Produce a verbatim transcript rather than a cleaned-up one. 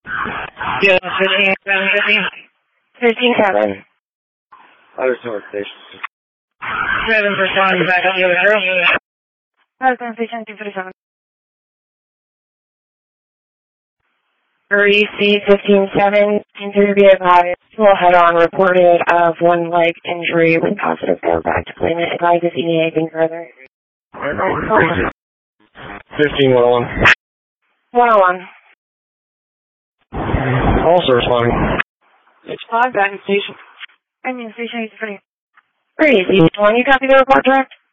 Yeah, fifteen seven, fifteen. fifteen seven. Other source station. Seven respond back on the other girl. Other station two thirty-seven. R E C fifteen seven, to be advised, full head-on reported of one leg injury with positive airback deployment. Advises E D A anything further. fifteen one oh one. one oh one. Also responding. It's five back in station. I'm in station eight three. R E C one, you copy the report, direct?